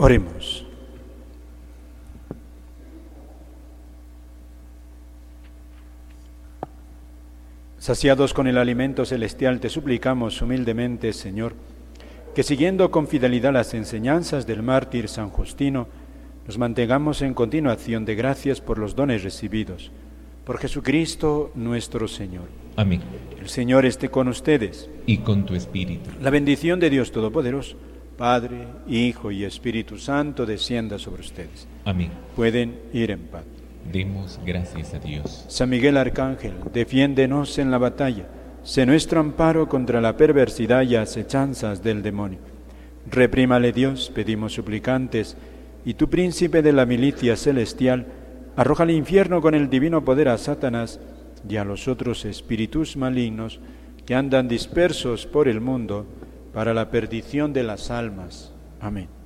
Oremos. Saciados con el alimento celestial, te suplicamos humildemente, Señor, que siguiendo con fidelidad las enseñanzas del mártir San Justino, nos mantengamos en continuación de gracias por los dones recibidos. Por Jesucristo nuestro Señor. Amén. El Señor esté con ustedes. Y con tu espíritu. La bendición de Dios Todopoderoso, Padre, Hijo y Espíritu Santo, descienda sobre ustedes. Amén. Pueden ir en paz. Demos gracias a Dios. San Miguel Arcángel, defiéndenos en la batalla. Sé nuestro amparo contra la perversidad y acechanzas del demonio. Reprímale Dios, pedimos suplicantes, y tu príncipe de la milicia celestial, arroja al infierno con el divino poder a Satanás y a los otros espíritus malignos que andan dispersos por el mundo para la perdición de las almas. Amén.